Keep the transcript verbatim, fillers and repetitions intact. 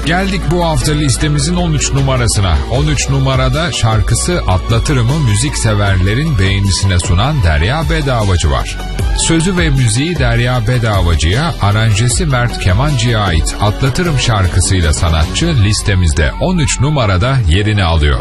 Geldik bu hafta listemizin on üç numarasına. on üç numarada şarkısı Atlatırım'ı müzik severlerin beğenisine sunan Derya Bedavacı var. Sözü ve müziği Derya Bedavacı'ya, aranjesi Mert Kemancı'ya ait Atlatırım şarkısıyla sanatçı listemizde on üç numarada yerini alıyor.